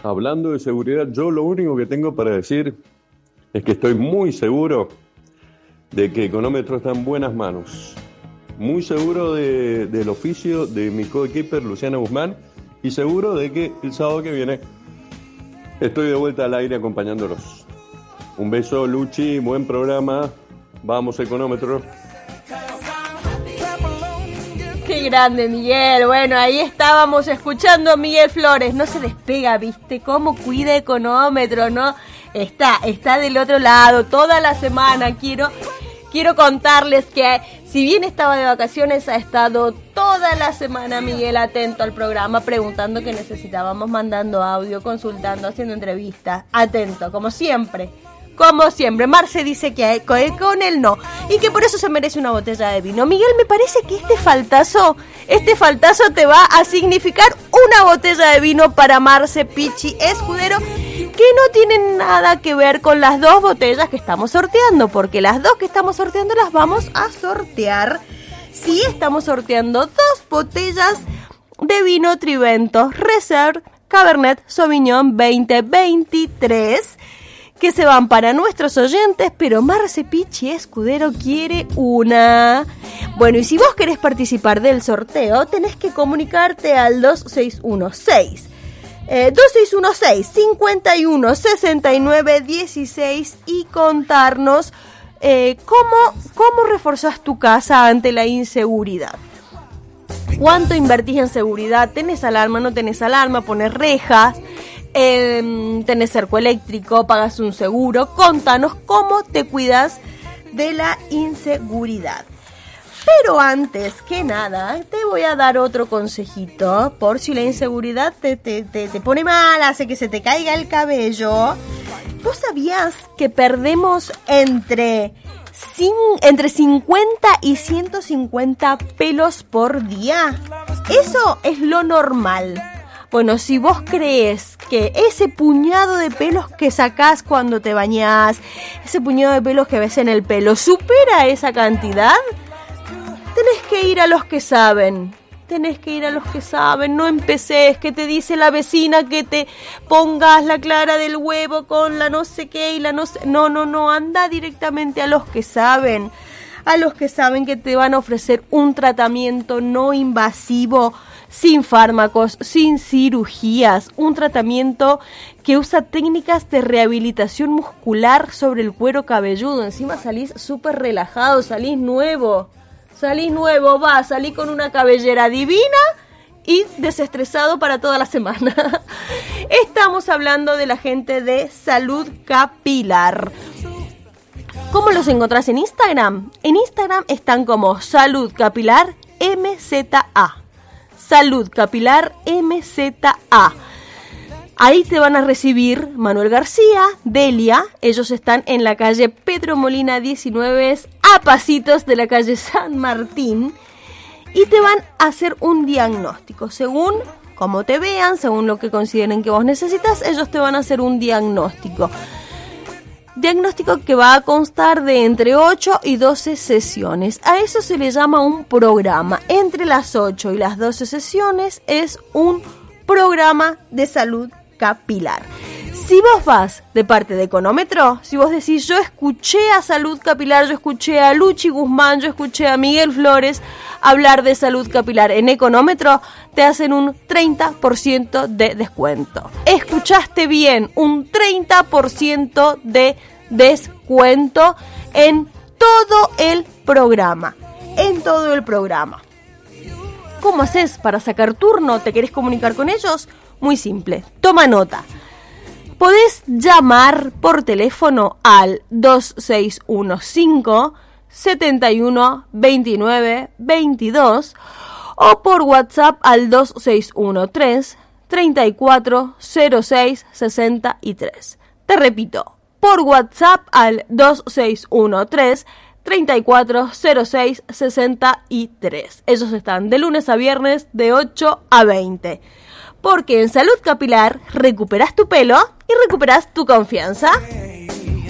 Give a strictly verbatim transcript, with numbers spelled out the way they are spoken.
hablando de seguridad, yo lo único que tengo para decir es que estoy muy seguro de que Económetro está en buenas manos. Muy seguro de, del oficio de mi coequiper Luciana Guzmán y seguro de que el sábado que viene estoy de vuelta al aire acompañándolos. Un beso, Luchi, buen programa. Vamos, Económetro. Qué grande, Miguel. Bueno, ahí estábamos escuchando a Miguel Flores. No se despega, ¿viste? Cómo cuida Económetro, ¿no? Está, está del otro lado toda la semana. Quiero, quiero contarles que si bien estaba de vacaciones, ha estado toda la semana Miguel atento al programa, preguntando qué necesitábamos, mandando audio, consultando, haciendo entrevistas. Atento, como siempre. Como siempre, Marce dice que con él no, y que por eso se merece una botella de vino. Miguel, me parece que este faltazo, este faltazo te va a significar una botella de vino para Marce Pichi Escudero, que no tienen nada que ver con las dos botellas que estamos sorteando, porque las dos que estamos sorteando las vamos a sortear. Sí, estamos sorteando dos botellas de vino Trivento Reserve Cabernet Sauvignon veinte veintitrés, que se van para nuestros oyentes, pero Marce Pichi Escudero quiere una. Bueno, y si vos querés participar del sorteo, tenés que comunicarte al dos seis uno seis, eh, dos seis uno seis, cinco uno, seis nueve uno seis y contarnos eh, cómo, cómo reforzás tu casa ante la inseguridad. ¿Cuánto invertís en seguridad? ¿Tenés alarma, no tenés alarma? ¿Ponés rejas? Eh, tenés cerco eléctrico, pagas un seguro. Contanos cómo te cuidas de la inseguridad. Pero antes que nada, te voy a dar otro consejito, por si la inseguridad te, te, te, te pone mal, hace que se te caiga el cabello. ¿Vos sabías que perdemos entre, cin, entre cincuenta y ciento cincuenta pelos por día? Eso es lo normal. Bueno, si vos crees que ese puñado de pelos que sacás cuando te bañás, ese puñado de pelos que ves en el pelo, supera esa cantidad, tenés que ir a los que saben. Tenés que ir a los que saben, no empeces, que te dice la vecina que te pongas la clara del huevo con la no sé qué y la no sé... No, no, no, anda directamente a los que saben. A los que saben que te van a ofrecer un tratamiento no invasivo, sin fármacos, sin cirugías, un tratamiento que usa técnicas de rehabilitación muscular sobre el cuero cabelludo. Encima salís súper relajado, salís nuevo, salís nuevo, va, salí con una cabellera divina y desestresado para toda la semana. Estamos hablando de la gente de Salud Capilar. ¿Cómo los encontrás en Instagram? En Instagram están como Salud Capilar M Z A. Salud Capilar M Z A. Ahí te van a recibir Manuel García, Delia. Ellos están en la calle Pedro Molina diecinueve, a pasitos de la calle San Martín. Y te van a hacer un diagnóstico. Según cómo te vean, según lo que consideren que vos necesitas, ellos te van a hacer un diagnóstico. Diagnóstico que va a constar de entre ocho y doce sesiones. A eso se le llama un programa. Entre las ocho y las doce sesiones es un programa de salud capilar. Si vos vas de parte de Económetro, si vos decís yo escuché a Salud Capilar, yo escuché a Luchi Guzmán, yo escuché a Miguel Flores hablar de salud capilar en Económetro, te hacen un treinta por ciento de descuento. Escuchaste bien, un treinta por ciento de descuento en todo el programa. En todo el programa. ¿Cómo haces para sacar turno? ¿Te querés comunicar con ellos? Muy simple, toma nota. Podés llamar por teléfono al dos seis uno cinco, siete uno, dos nueve, veintidós o por WhatsApp al dos seis uno tres, treinta y cuatro, cero seis, sesenta y tres. Te repito, por WhatsApp al dos seis uno tres, treinta y cuatro, cero seis, sesenta y tres. Ellos están de lunes a viernes de ocho a veinte. Porque en Salud Capilar recuperás tu pelo y recuperás tu confianza.